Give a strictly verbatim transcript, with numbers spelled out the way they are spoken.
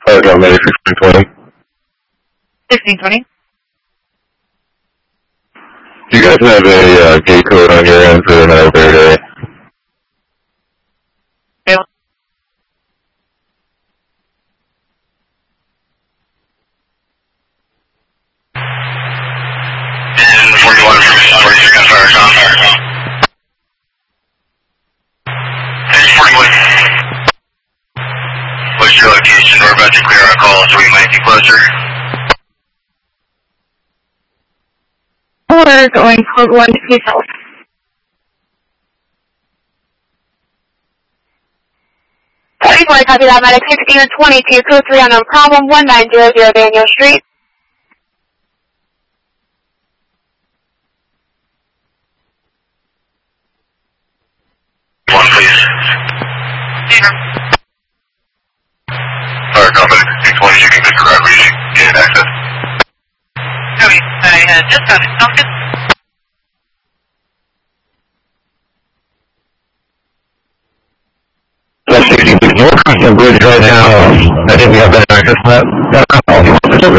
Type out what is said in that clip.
Fire Company sixteen twenty. sixteen twenty. Do you guys have a uh, gate code on your end for an elevator area? Yeah. And forty-one from forty-six on fire com. Page forty-one. What's your location? We're about to clear our call, so we might be closer. We're going code one to please help. thirty-four, copy that, medic sixteen twenty-two, code three unknown problem, one nine zero zero Daniel Street. One, please. Zero. Fire Company sixteen twenty, you can get your reach, gain access. Copy, I uh, just got it. Sounds good. That's sixteen sixty. We're crossing the bridge right now. I think we have better access to that. That's all.